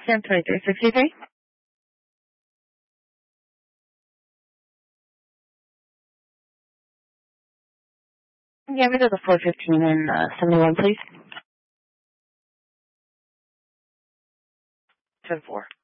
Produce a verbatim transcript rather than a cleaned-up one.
Sam twenty-three sixty-three. Yeah, we go to four fifteen and uh, seventy-one, please. ten four.